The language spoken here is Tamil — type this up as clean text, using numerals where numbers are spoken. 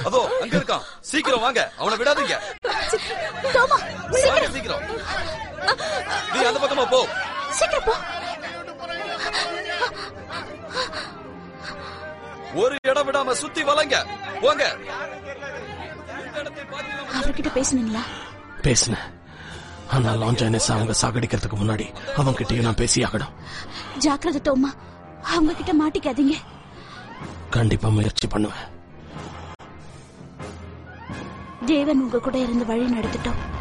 அதோ அங்க இருக்கான். சீக்கிரம் வாங்க, அவனை விடாதீங்க. சீக்கிரம் நீ அந்த பக்கமா போ. சீக்கிரம் போ. ஒரு இடம் விடாம சுத்தி வளைங்க. போங்க. அவர்கிட்ட பேசுனீங்களா? பேசுனேன். ஆனா லாஞ்சானஸ் அவங்க சாகடிக்கிறதுக்கு முன்னாடி அவங்க கிட்டயும் நான் பேசி ஆகணும். ஜாக்கிரதை தோமா, அவங்க கிட்ட மாட்டிக்காதீங்க. கண்டிப்பா முயற்சி பண்ணுவேன். தேவன் உங்க கூட இருந்து வழி நடத்திட்டோம்.